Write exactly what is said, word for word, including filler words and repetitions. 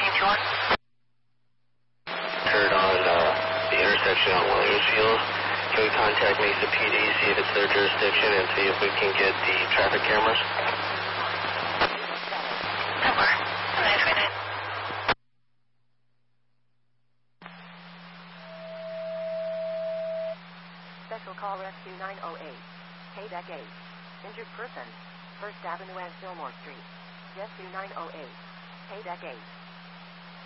Occurred on uh, the intersection on Williamsfield. Can we contact Mesa P D, see if it's their jurisdiction, and see if we can get the traffic cameras? Number nine three nine. Special call rescue nine oh eight. K-Deck eight. Injured person. First Avenue and Fillmore Street. Rescue nine oh eight. K-Deck eight.